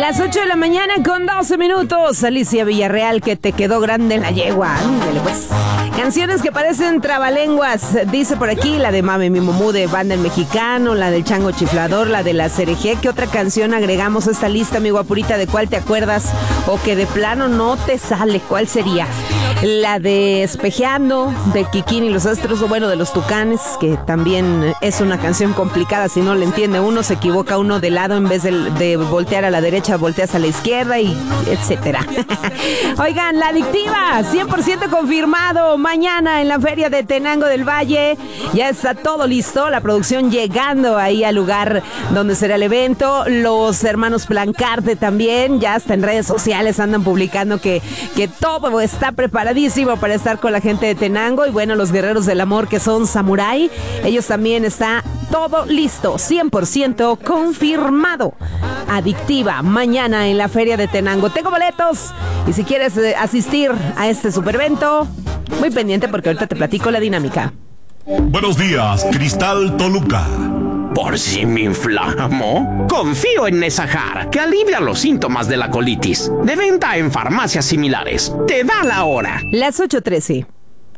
Las 8 de la mañana con 12 minutos. Alicia Villarreal, que te quedó grande la yegua. Ándale, pues. Canciones que parecen trabalenguas. Dice por aquí la de Mame Mi Momú de Banda El Mexicano, la del Chango Chiflador, la de la Cereje. ¿Qué otra canción agregamos a esta lista, mi guapurita? ¿De cuál te acuerdas? O que de plano no te sale. ¿Cuál sería? La de Espejeando, de Kikín y los Astros, o bueno, de los Tucanes, que también es una canción complicada. Si no le entiende uno, se equivoca uno de lado, en vez de voltear a la derecha, volteas a la izquierda y etcétera. Oigan, La Adictiva, 100% confirmado. Mañana en la Feria de Tenango del Valle. Ya está todo listo, la producción llegando ahí al lugar donde será el evento. Los hermanos Blancarte también, ya hasta en redes sociales andan publicando que todo está preparadísimo para estar con la gente de Tenango. Y bueno, los Guerreros del Amor, que son Samurai, ellos también está todo listo, 100% confirmado. Adictiva, mañana en la Feria de Tenango. Tengo boletos y si quieres asistir a este superevento, muy pendiente porque ahorita te platico la dinámica. Buenos días, Cristal Toluca. Por si me inflamo, confío en Nesajar, que alivia los síntomas de la colitis. De venta en farmacias similares. Te da la hora. Las 8:13.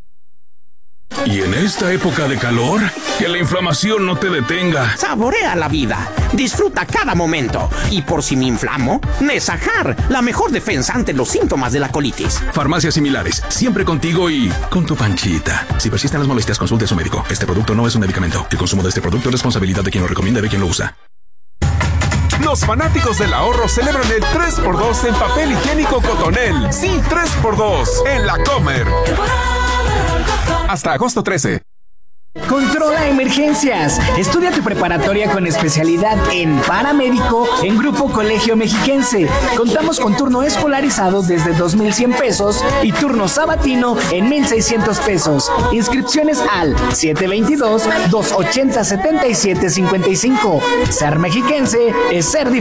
Y en esta época de calor, que la inflamación no te detenga. Saborea la vida. Disfruta cada momento. Y por si me inflamo, Nesajar, la mejor defensa ante los síntomas de la colitis. Farmacias similares, siempre contigo y con tu panchita. Si persisten las molestias, consulte a su médico. Este producto no es un medicamento. El consumo de este producto es responsabilidad de quien lo recomienda y de quien lo usa. Los fanáticos del ahorro celebran el 3x2 en papel higiénico Cotonel. Sí, 3x2 en La Comer. Hasta agosto 13. Controla emergencias. Estudia tu preparatoria con especialidad en paramédico en Grupo Colegio Mexiquense. Contamos con turno escolarizado desde 2,100 pesos y turno sabatino en 1,600 pesos. Inscripciones al 722-280-7755. Ser mexiquense es ser diferente.